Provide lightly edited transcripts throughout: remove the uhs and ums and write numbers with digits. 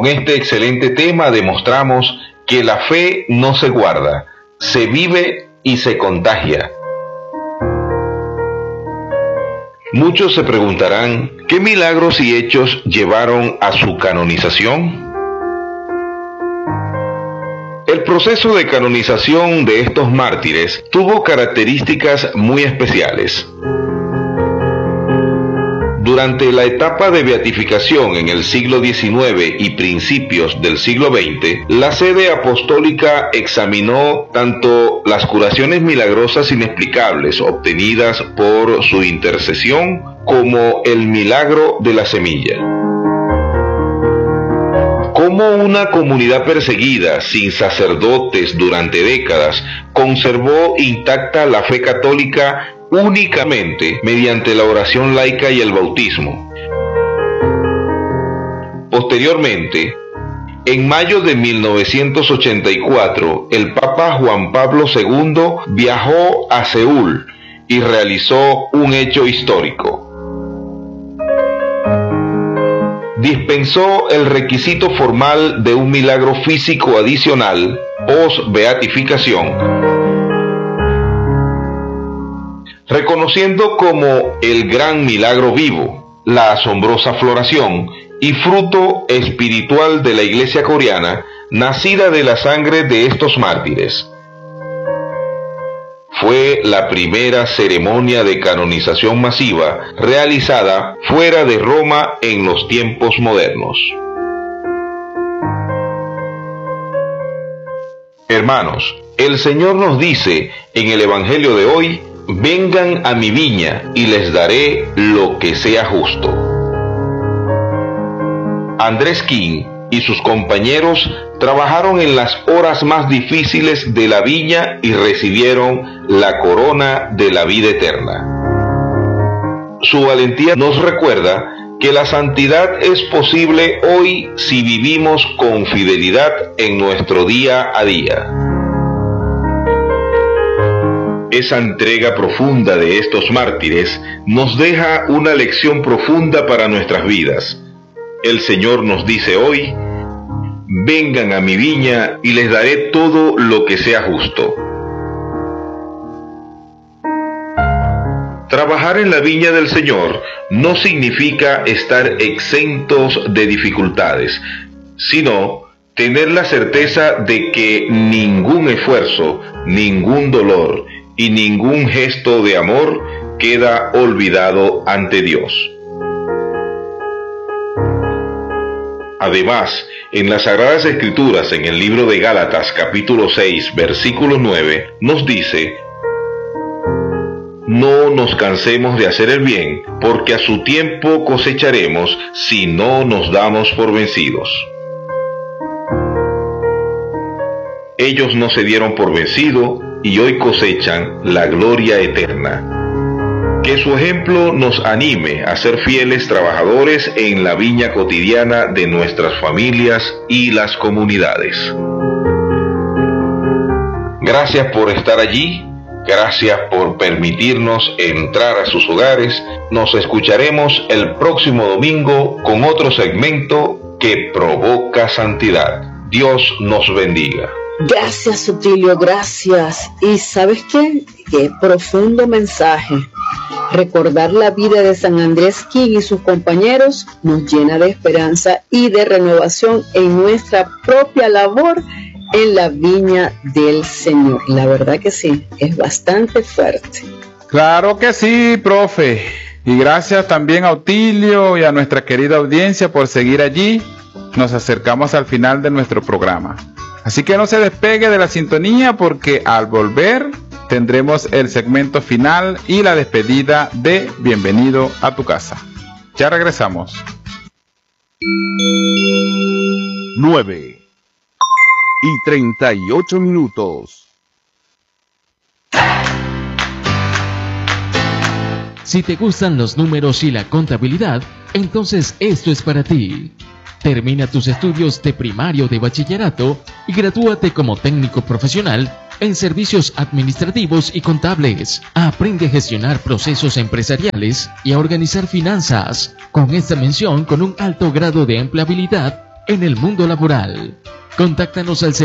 Con este excelente tema demostramos que la fe no se guarda, se vive y se contagia. Muchos se preguntarán, ¿qué milagros y hechos llevaron a su canonización? El proceso de canonización de estos mártires tuvo características muy especiales. Durante la etapa de beatificación en el siglo XIX y principios del siglo XX, la sede apostólica examinó tanto las curaciones milagrosas inexplicables obtenidas por su intercesión como el milagro de la semilla. Cómo una comunidad perseguida, sin sacerdotes durante décadas, conservó intacta la fe católica únicamente mediante la oración laica y el bautismo. Posteriormente, en mayo de 1984, el Papa Juan Pablo II viajó a Seúl y realizó un hecho histórico. Dispensó el requisito formal de un milagro físico adicional post-beatificación, reconociendo como el gran milagro vivo, la asombrosa floración y fruto espiritual de la Iglesia coreana, nacida de la sangre de estos mártires. Fue la primera ceremonia de canonización masiva realizada fuera de Roma en los tiempos modernos. Hermanos, el Señor nos dice en el Evangelio de hoy: vengan a mi viña y les daré lo que sea justo. Andrés King y sus compañeros trabajaron en las horas más difíciles de la viña y recibieron la corona de la vida eterna. Su valentía nos recuerda que la santidad es posible hoy si vivimos con fidelidad en nuestro día a día. Esa entrega profunda de estos mártires nos deja una lección profunda para nuestras vidas. El Señor nos dice hoy: vengan a mi viña y les daré todo lo que sea justo. Trabajar en la viña del Señor no significa estar exentos de dificultades, sino tener la certeza de que ningún esfuerzo, ningún dolor y ningún gesto de amor queda olvidado ante Dios. Además, en las Sagradas Escrituras, en el libro de Gálatas, capítulo 6, versículo 9, nos dice: no nos cansemos de hacer el bien, porque a su tiempo cosecharemos si no nos damos por vencidos. Ellos no se dieron por vencido y hoy cosechan la gloria eterna. Que su ejemplo nos anime a ser fieles trabajadores en la viña cotidiana de nuestras familias y las comunidades. Gracias por estar allí, gracias por permitirnos entrar a sus hogares. Nos escucharemos el próximo domingo con otro segmento que provoca santidad. Dios nos bendiga. Gracias, Sutilio, gracias. ¿Y sabes qué? Qué profundo mensaje. Recordar la vida de San Andrés King y sus compañeros nos llena de esperanza y de renovación en nuestra propia labor en la viña del Señor. La verdad que sí, es bastante fuerte. Claro que sí, profe. Y gracias también a Otilio y a nuestra querida audiencia por seguir allí. Nos acercamos al final de nuestro programa. Así que no se despegue de la sintonía, porque al volver tendremos el segmento final y la despedida de Bienvenido a tu casa. Ya regresamos. 9:38. Si te gustan los números y la contabilidad, entonces esto es para ti. Termina tus estudios de primario o de bachillerato y gradúate como técnico profesional en servicios administrativos y contables. Aprende a gestionar procesos empresariales y a organizar finanzas. Con esta mención con un alto grado de empleabilidad, en el mundo laboral. Contáctanos al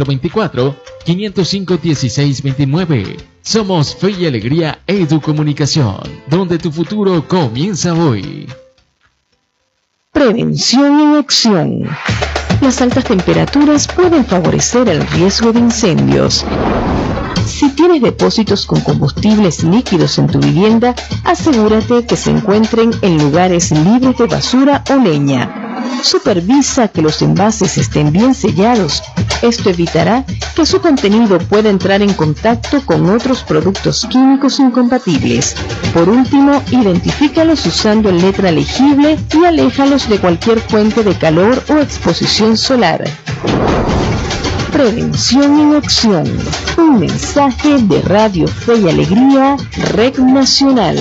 0424-505-1629. Somos Fe y Alegría Educomunicación, donde tu futuro comienza hoy. Prevención en acción. Las altas temperaturas pueden favorecer el riesgo de incendios. Si tienes depósitos con combustibles líquidos en tu vivienda, asegúrate que se encuentren en lugares libres de basura o leña. Supervisa que los envases estén bien sellados. Esto evitará que su contenido pueda entrar en contacto con otros productos químicos incompatibles. Por último, identifícalos usando letra legible y aléjalos de cualquier fuente de calor o exposición solar. Prevención en acción. Un mensaje de Radio Fe y Alegría, Red Nacional.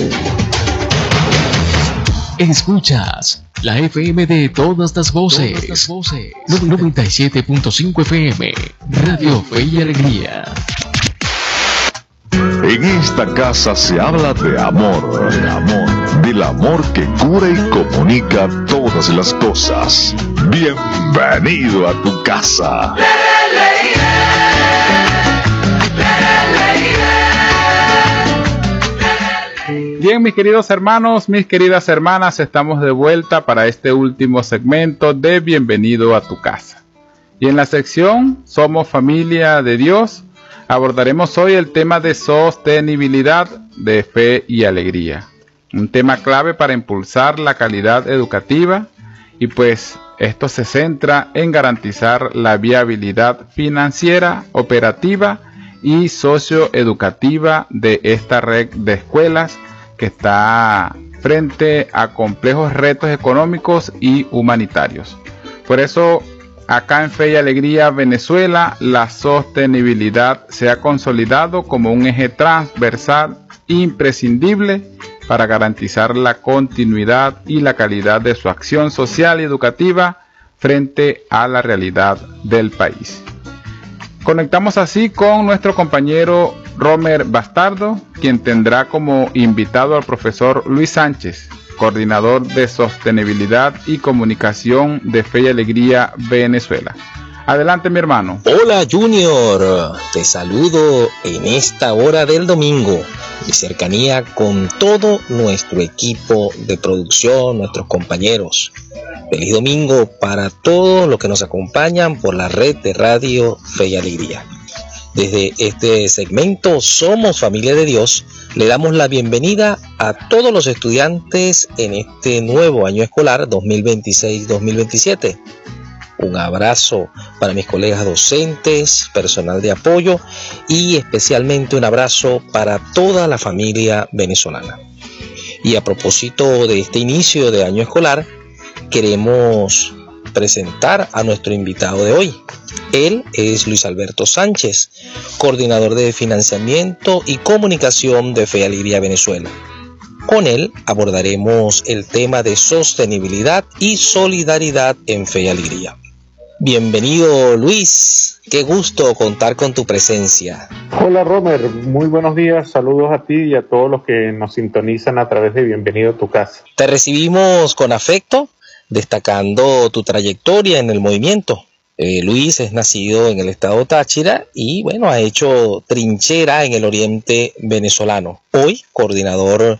Escuchas la FM de todas las voces. 97.5 FM, Radio Fe y Alegría. En esta casa se habla de amor, del amor que cura y comunica todas las cosas. Bienvenido a tu casa. Bien, mis queridos hermanos, mis queridas hermanas, estamos de vuelta para este último segmento de Bienvenido a tu casa. Y en la sección Somos Familia de Dios, abordaremos hoy el tema de sostenibilidad de Fe y Alegría. Un tema clave para impulsar la calidad educativa y pues esto se centra en garantizar la viabilidad financiera, operativa y socioeducativa de esta red de escuelas que está frente a complejos retos económicos y humanitarios. Por eso, acá en Fe y Alegría Venezuela, la sostenibilidad se ha consolidado como un eje transversal imprescindible para garantizar la continuidad y la calidad de su acción social y educativa frente a la realidad del país. Conectamos así con nuestro compañero Romer Bastardo, quien tendrá como invitado al profesor Luis Sánchez, coordinador de Sostenibilidad y Comunicación de Fe y Alegría Venezuela. Adelante, mi hermano. Hola, Junior. Te saludo en esta hora del domingo, de cercanía con todo nuestro equipo de producción, nuestros compañeros. Feliz domingo para todos los que nos acompañan por la red de Radio Fe y Alegría. Desde este segmento Somos Familia de Dios, le damos la bienvenida a todos los estudiantes en este nuevo año escolar 2026-2027. Un abrazo para mis colegas docentes, personal de apoyo y especialmente un abrazo para toda la familia venezolana. Y a propósito de este inicio de año escolar, queremos presentar a nuestro invitado de hoy. Él es Luis Alberto Sánchez, coordinador de financiamiento y comunicación de Fe y Alegría Venezuela. Con él abordaremos el tema de sostenibilidad y solidaridad en Fe y Alegría. Bienvenido, Luis. Qué gusto contar con tu presencia. Hola, Romer. Muy buenos días. Saludos a ti y a todos los que nos sintonizan a través de Bienvenido a tu casa. Te recibimos con afecto, destacando tu trayectoria en el movimiento. Luis es nacido en el estado Táchira y bueno, ha hecho trinchera en el oriente venezolano. Hoy, coordinador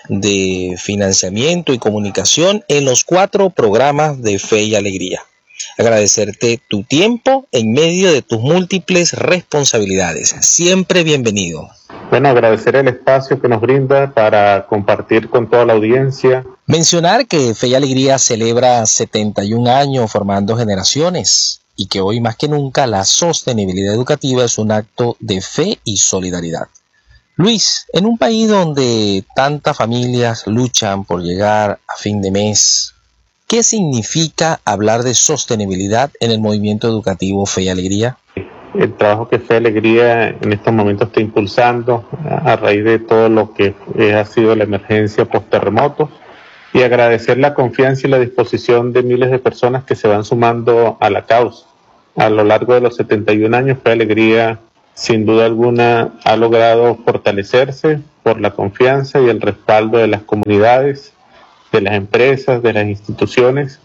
de financiamiento y comunicación en los 4 programas de Fe y Alegría. Agradecerte tu tiempo en medio de tus múltiples responsabilidades. Siempre bienvenido. Bueno, agradecer el espacio que nos brinda para compartir con toda la audiencia. Mencionar que Fe y Alegría celebra 71 años formando generaciones y que hoy más que nunca la sostenibilidad educativa es un acto de fe y solidaridad. Luis, en un país donde tantas familias luchan por llegar a fin de mes, ¿qué significa hablar de sostenibilidad en el movimiento educativo Fe y Alegría? El trabajo que Fe y Alegría en estos momentos está impulsando a raíz de todo lo que ha sido la emergencia post-terremotos y agradecer la confianza y la disposición de miles de personas que se van sumando a la causa. A lo largo de los 71 años, Fe y Alegría, sin duda alguna, ha logrado fortalecerse por la confianza y el respaldo de las comunidades, de las empresas, de las instituciones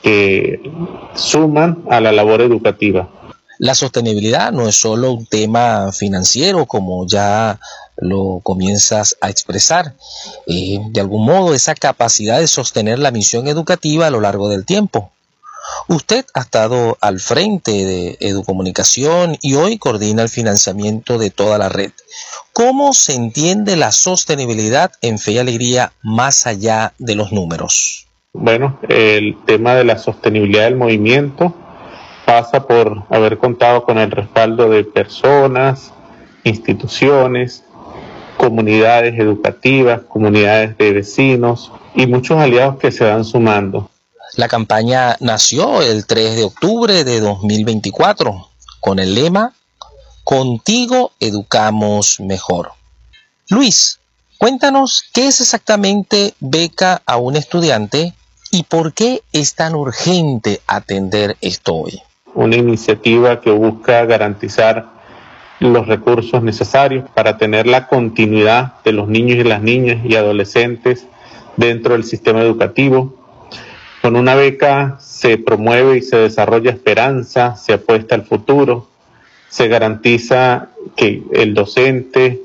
que suman a la labor educativa. La sostenibilidad no es solo un tema financiero, como ya lo comienzas a expresar. De algún modo, esa capacidad de sostener la misión educativa a lo largo del tiempo. Usted ha estado al frente de Educomunicación y hoy coordina el financiamiento de toda la red. ¿Cómo se entiende la sostenibilidad en Fe y Alegría más allá de los números? Bueno, el tema de la sostenibilidad del movimiento pasa por haber contado con el respaldo de personas, instituciones, comunidades educativas, comunidades de vecinos y muchos aliados que se van sumando. La campaña nació el 3 de octubre de 2024 con el lema Contigo educamos mejor. Luis, cuéntanos qué es exactamente Beca a un Estudiante y por qué es tan urgente atender esto hoy. Una iniciativa que busca garantizar los recursos necesarios para tener la continuidad de los niños y las niñas y adolescentes dentro del sistema educativo. Con una beca se promueve y se desarrolla esperanza, se apuesta al futuro, se garantiza que el docente,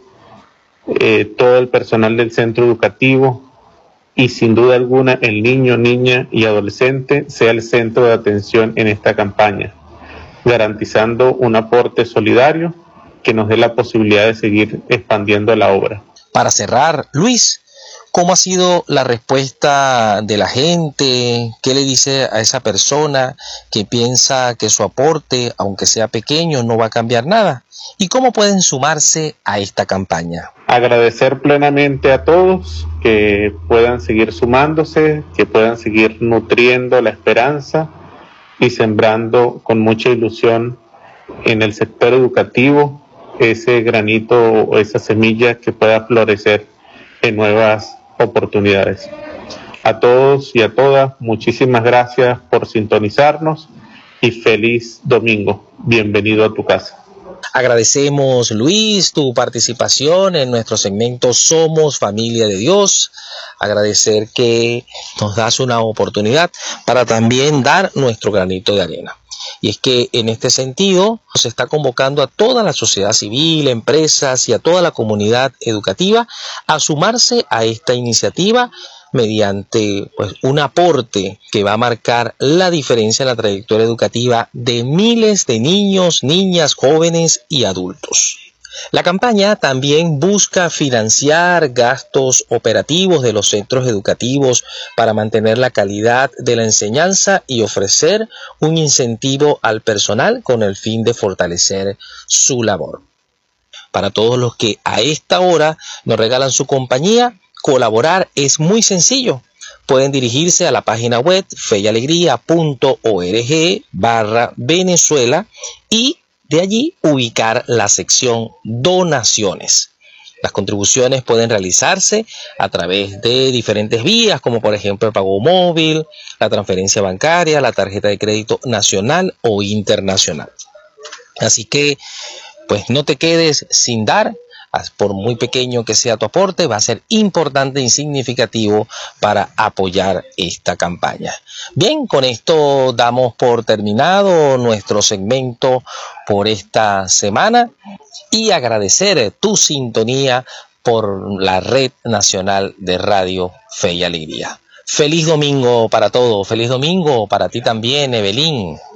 todo el personal del centro educativo y sin duda alguna el niño, niña y adolescente sea el centro de atención en esta campaña, garantizando un aporte solidario que nos dé la posibilidad de seguir expandiendo la obra. Para cerrar, Luis, ¿cómo ha sido la respuesta de la gente? ¿Qué le dice a esa persona que piensa que su aporte, aunque sea pequeño, no va a cambiar nada? ¿Y cómo pueden sumarse a esta campaña? Agradecer plenamente a todos que puedan seguir sumándose, que puedan seguir nutriendo la esperanza y sembrando con mucha ilusión en el sector educativo ese granito o esa semilla que pueda florecer en nuevas oportunidades. A todos y a todas, muchísimas gracias por sintonizarnos y feliz domingo. Bienvenido a tu casa. Agradecemos, Luis, tu participación en nuestro segmento Somos Familia de Dios. Agradecer que nos das una oportunidad para también dar nuestro granito de arena. Y es que en este sentido se está convocando a toda la sociedad civil, empresas y a toda la comunidad educativa a sumarse a esta iniciativa mediante un aporte que va a marcar la diferencia en la trayectoria educativa de miles de niños, niñas, jóvenes y adultos. La campaña también busca financiar gastos operativos de los centros educativos para mantener la calidad de la enseñanza y ofrecer un incentivo al personal con el fin de fortalecer su labor. Para todos los que a esta hora nos regalan su compañía, colaborar es muy sencillo. Pueden dirigirse a la página web feyalegría.org/Venezuela y de allí ubicar la sección Donaciones. Las contribuciones pueden realizarse a través de diferentes vías, como por ejemplo el pago móvil, la transferencia bancaria, la tarjeta de crédito nacional o internacional. Así que, no te quedes sin dar. Por muy pequeño que sea tu aporte, va a ser importante y significativo para apoyar esta campaña. Bien, con esto damos por terminado nuestro segmento por esta semana y agradecer tu sintonía por la Red Nacional de Radio Fe y Alegría. Feliz domingo para todos, feliz domingo para ti también, Evelyn.